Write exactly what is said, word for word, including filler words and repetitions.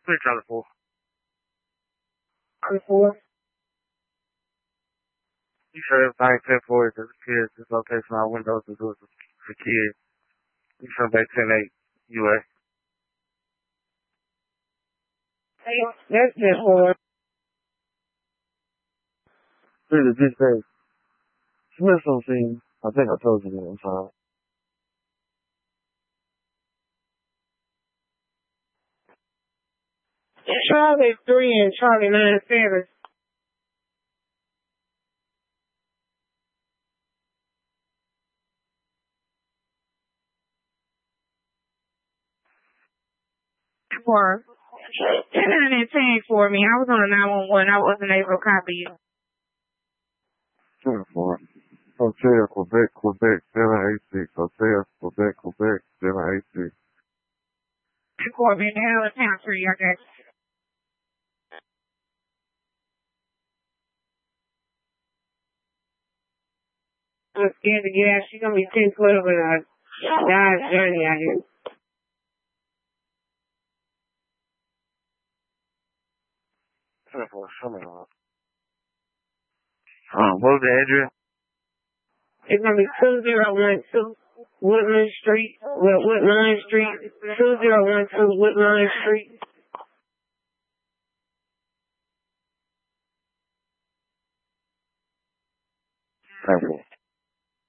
Three Charlie Four. Charlie Four. You sure everything ten four is for kids? This location on Windows is for kids. You sure back ten eight U A. Hey, that's ten four. Really, this day. Smith on scene. I think I told you that. I'm sorry. Charlie three and Charlie nine seven. For and ten for me. I was on a nine one one. I wasn't able to copy you. Ten four. Hotel Quebec, Quebec seven eight six. Hotel Quebec, Quebec seven eight six. Corbin, the hell is town for you, I guess. I'm scared to get out. She's gonna be ten twelve in a guy's journey out here. Ten four. Show me that. Um, what was the address? It's gonna be two zero one two Woodland Street, well, Woodland Street, two zero one two Woodland Street. Thank you.